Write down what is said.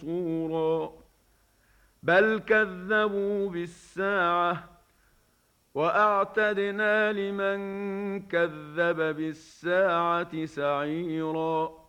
نصورا بل كذبوا بالساعة وأعتدنا لمن كذب بالساعة سعيرا